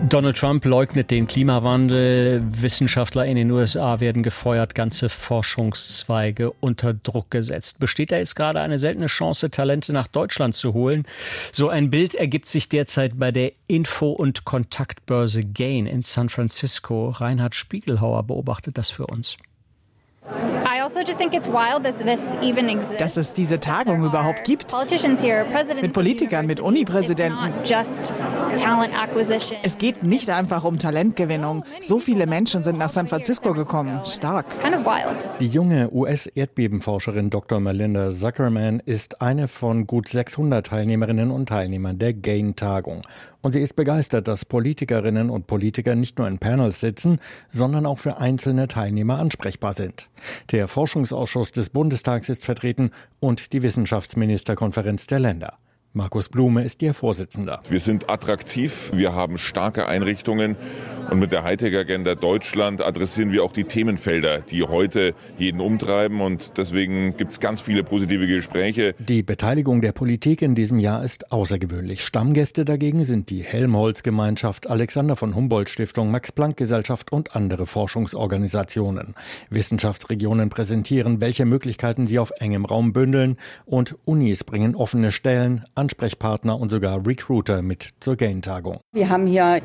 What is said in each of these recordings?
Donald Trump leugnet den Klimawandel. Wissenschaftler in den USA werden gefeuert, ganze Forschungszweige unter Druck gesetzt. Besteht da jetzt gerade eine seltene Chance, Talente nach Deutschland zu holen? So ein Bild ergibt sich derzeit bei der Info- und Kontaktbörse Gain in San Francisco. Reinhard Spiegelhauer beobachtet das für uns. Dass es diese Tagung überhaupt gibt. Mit Politikern, mit Uni-Präsidenten. Es geht nicht einfach um Talentgewinnung. So viele Menschen sind nach San Francisco gekommen. Stark. Die junge US-Erdbebenforscherin Dr. Melinda Zuckerman ist eine von gut 600 Teilnehmerinnen und Teilnehmern der GAIN-Tagung. Und sie ist begeistert, dass Politikerinnen und Politiker nicht nur in Panels sitzen, sondern auch für einzelne Teilnehmer ansprechbar sind. Der Forschungsausschuss des Bundestags ist vertreten und die Wissenschaftsministerkonferenz der Länder. Markus Blume ist ihr Vorsitzender. Wir sind attraktiv, wir haben starke Einrichtungen und mit der Hightech-Agenda Deutschland adressieren wir auch die Themenfelder, die heute jeden umtreiben, und deswegen gibt es ganz viele positive Gespräche. Die Beteiligung der Politik in diesem Jahr ist außergewöhnlich. Stammgäste dagegen sind die Helmholtz-Gemeinschaft, Alexander von Humboldt-Stiftung, Max-Planck-Gesellschaft und andere Forschungsorganisationen. Wissenschaftsregionen präsentieren, welche Möglichkeiten sie auf engem Raum bündeln, und Unis bringen offene Stellen, Ansprechpartner und sogar Recruiter mit zur GAIN-Tagung. Wir haben hier,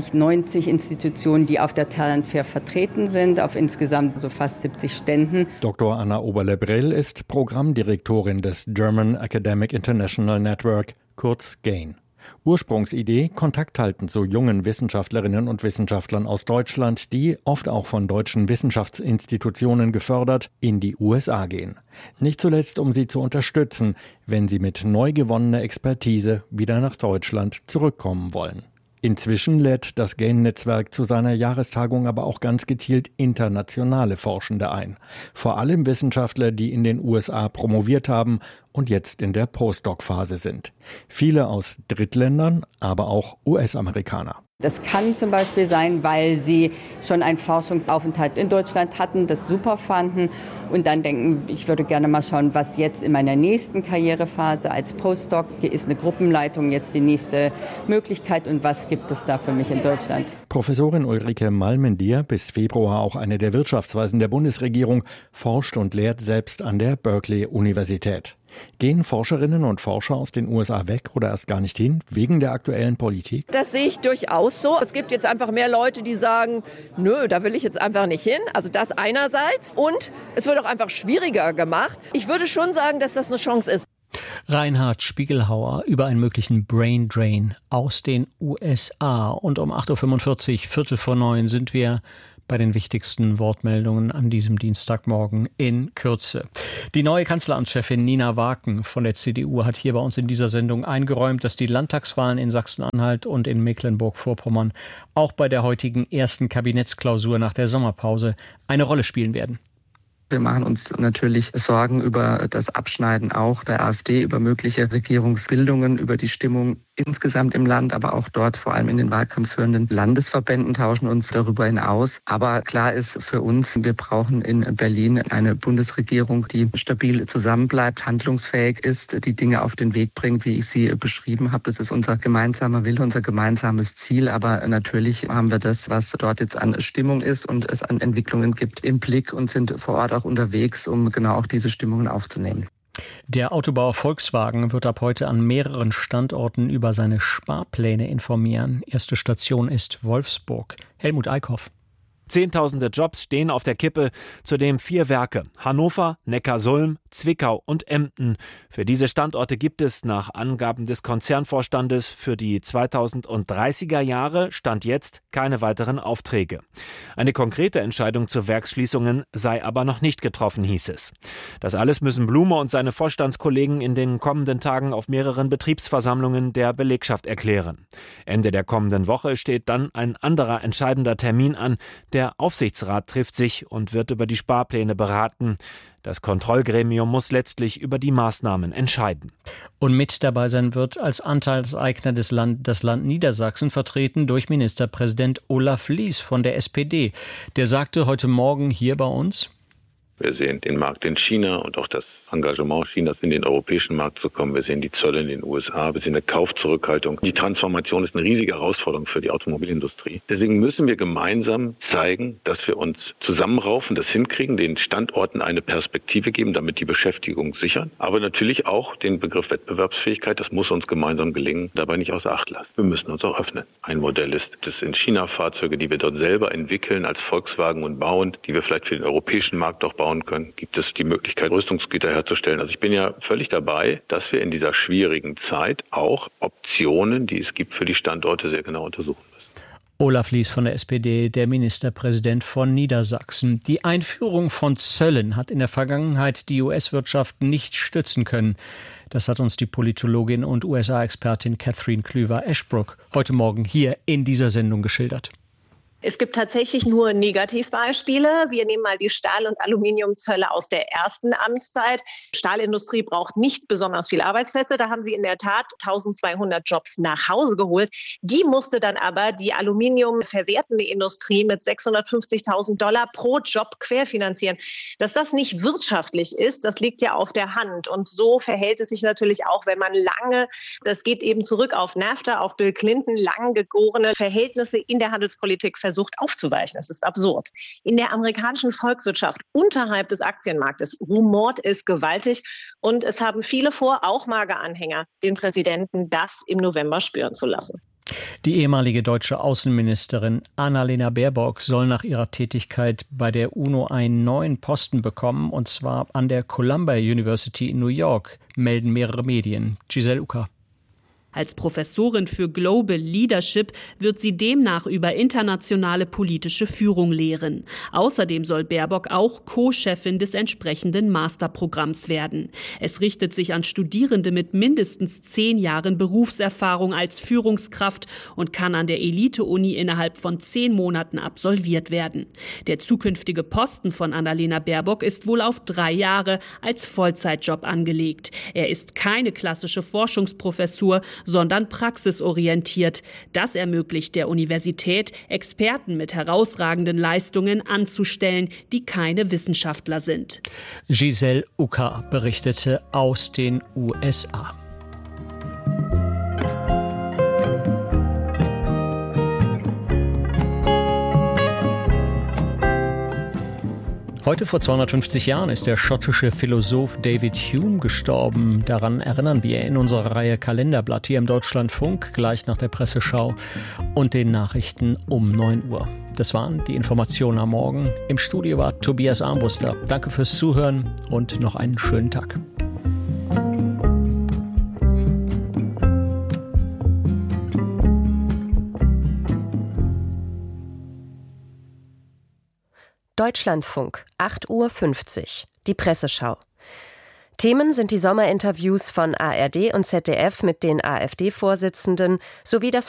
90 Institutionen, die auf der Talent Fair vertreten sind, auf insgesamt so fast 70 Ständen. Dr. Anna Oberle-Brill ist Programmdirektorin des German Academic International Network, kurz GAIN. Ursprungsidee: Kontakt halten zu jungen Wissenschaftlerinnen und Wissenschaftlern aus Deutschland, die, oft auch von deutschen Wissenschaftsinstitutionen gefördert, in die USA gehen. Nicht zuletzt, um sie zu unterstützen, wenn sie mit neu gewonnener Expertise wieder nach Deutschland zurückkommen wollen. Inzwischen lädt das GAIN-Netzwerk zu seiner Jahrestagung aber auch ganz gezielt internationale Forschende ein. Vor allem Wissenschaftler, die in den USA promoviert haben und jetzt in der Postdoc-Phase sind. Viele aus Drittländern, aber auch US-Amerikaner. Das kann zum Beispiel sein, weil sie schon einen Forschungsaufenthalt in Deutschland hatten, das super fanden und dann denken, ich würde gerne mal schauen, was jetzt in meiner nächsten Karrierephase als Postdoc, hier ist eine Gruppenleitung jetzt die nächste Möglichkeit und was gibt es da für mich in Deutschland. Professorin Ulrike Malmendier, bis Februar auch eine der Wirtschaftsweisen der Bundesregierung, forscht und lehrt selbst an der Berkeley-Universität. Gehen Forscherinnen und Forscher aus den USA weg oder erst gar nicht hin, wegen der aktuellen Politik? Das sehe ich durchaus so. Es gibt jetzt einfach mehr Leute, die sagen, nö, da will ich jetzt einfach nicht hin. Also das einerseits. Und es wird auch einfach schwieriger gemacht. Ich würde schon sagen, dass das eine Chance ist. Reinhard Spiegelhauer über einen möglichen Brain Drain aus den USA. Und um 8.45 Uhr, 8:45 sind wir bei den wichtigsten Wortmeldungen an diesem Dienstagmorgen in Kürze. Die neue Kanzleramtschefin Nina Waken von der CDU hat hier bei uns in dieser Sendung eingeräumt, dass die Landtagswahlen in Sachsen-Anhalt und in Mecklenburg-Vorpommern auch bei der heutigen ersten Kabinettsklausur nach der Sommerpause eine Rolle spielen werden. Wir machen uns natürlich Sorgen über das Abschneiden auch der AfD, über mögliche Regierungsbildungen, über die Stimmung insgesamt im Land, aber auch dort vor allem in den wahlkampfführenden Landesverbänden, tauschen uns darüber hinaus. Aber klar ist für uns, wir brauchen in Berlin eine Bundesregierung, die stabil zusammenbleibt, handlungsfähig ist, die Dinge auf den Weg bringt, wie ich sie beschrieben habe. Das ist unser gemeinsamer Wille, unser gemeinsames Ziel. Aber natürlich haben wir das, was dort jetzt an Stimmung ist und es an Entwicklungen gibt, im Blick und sind vor Ort auch unterwegs, um genau auch diese Stimmungen aufzunehmen. Der Autobauer Volkswagen wird ab heute an mehreren Standorten über seine Sparpläne informieren. Erste Station ist Wolfsburg. Helmut Eickhoff. Zehntausende Jobs stehen auf der Kippe, zudem 4 Werke: Hannover, Neckarsulm, Zwickau und Emden. Für diese Standorte gibt es nach Angaben des Konzernvorstandes für die 2030er Jahre Stand jetzt keine weiteren Aufträge. Eine konkrete Entscheidung zu Werksschließungen sei aber noch nicht getroffen, hieß es. Das alles müssen Blume und seine Vorstandskollegen in den kommenden Tagen auf mehreren Betriebsversammlungen der Belegschaft erklären. Ende der kommenden Woche steht dann ein anderer entscheidender Termin an. Der Aufsichtsrat trifft sich und wird über die Sparpläne beraten. Das Kontrollgremium muss letztlich über die Maßnahmen entscheiden. Und mit dabei sein wird als Anteilseigner das Land Niedersachsen, vertreten durch Ministerpräsident Olaf Lies von der SPD. Der sagte heute Morgen hier bei uns: Wir sehen den Markt in China und auch das Engagement Chinas in den europäischen Markt zu kommen. Wir sehen die Zölle in den USA, wir sehen eine Kaufzurückhaltung. Die Transformation ist eine riesige Herausforderung für die Automobilindustrie. Deswegen müssen wir gemeinsam zeigen, dass wir uns zusammenraufen, das hinkriegen, den Standorten eine Perspektive geben, damit die Beschäftigung sichern. Aber natürlich auch den Begriff Wettbewerbsfähigkeit, das muss uns gemeinsam gelingen, dabei nicht außer Acht lassen. Wir müssen uns auch öffnen. Ein Modell ist, dass in China Fahrzeuge, die wir dort selber entwickeln, als Volkswagen und bauen, die wir vielleicht für den europäischen Markt auch bauen können, gibt es die Möglichkeit, Rüstungsgüter herzustellen. Also ich bin ja völlig dabei, dass wir in dieser schwierigen Zeit auch Optionen, die es gibt für die Standorte, sehr genau untersuchen müssen. Olaf Lies von der SPD, der Ministerpräsident von Niedersachsen. Die Einführung von Zöllen hat in der Vergangenheit die US-Wirtschaft nicht stützen können. Das hat uns die Politologin und USA-Expertin Catherine Klüver-Ashbrook heute Morgen hier in dieser Sendung geschildert. Es gibt tatsächlich nur Negativbeispiele. Wir nehmen mal die Stahl- und Aluminiumzölle aus der ersten Amtszeit. Stahlindustrie braucht nicht besonders viele Arbeitsplätze. Da haben sie in der Tat 1200 Jobs nach Hause geholt. Die musste dann aber die aluminiumverwertende Industrie mit $650.000 pro Job querfinanzieren. Dass das nicht wirtschaftlich ist, das liegt ja auf der Hand. Und so verhält es sich natürlich auch, wenn man lange, das geht eben zurück auf NAFTA, auf Bill Clinton, lang gegorene Verhältnisse in der Handelspolitik versucht aufzuweichen. Das ist absurd. In der amerikanischen Volkswirtschaft unterhalb des Aktienmarktes rumort es gewaltig und es haben viele vor, auch Mager-Anhänger, den Präsidenten das im November spüren zu lassen. Die ehemalige deutsche Außenministerin Annalena Baerbock soll nach ihrer Tätigkeit bei der UNO einen neuen Posten bekommen, und zwar an der Columbia University in New York, melden mehrere Medien. Giselle Ucker. Als Professorin für Global Leadership wird sie demnach über internationale politische Führung lehren. Außerdem soll Baerbock auch Co-Chefin des entsprechenden Masterprogramms werden. Es richtet sich an Studierende mit mindestens 10 Jahren Berufserfahrung als Führungskraft und kann an der Elite-Uni innerhalb von 10 Monaten absolviert werden. Der zukünftige Posten von Annalena Baerbock ist wohl auf 3 Jahre als Vollzeitjob angelegt. Er ist keine klassische Forschungsprofessur, sondern praxisorientiert. Das ermöglicht der Universität, Experten mit herausragenden Leistungen anzustellen, die keine Wissenschaftler sind. Giselle Ucker berichtete aus den USA. Heute vor 250 Jahren ist der schottische Philosoph David Hume gestorben. Daran erinnern wir in unserer Reihe Kalenderblatt hier im Deutschlandfunk, gleich nach der Presseschau und den Nachrichten um 9 Uhr. Das waren die Informationen am Morgen. Im Studio war Tobias Armbruster. Danke fürs Zuhören und noch einen schönen Tag. Deutschlandfunk, 8:50 Uhr, die Presseschau. Themen sind die Sommerinterviews von ARD und ZDF mit den AfD-Vorsitzenden sowie das